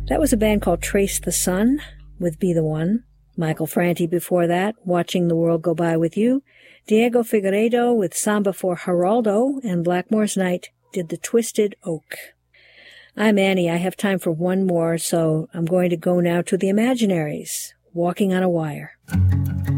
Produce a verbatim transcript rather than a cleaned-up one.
That was a band called Trace the Sun with Be the One. Michael Franti before that, Watching the World Go By With You. Diego Figueiredo with Samba for Geraldo, and Blackmore's Night did The Twisted Oak. I'm Annie. I have time for one more, so I'm going to go now to the Imaginaries, Walking on a Wire.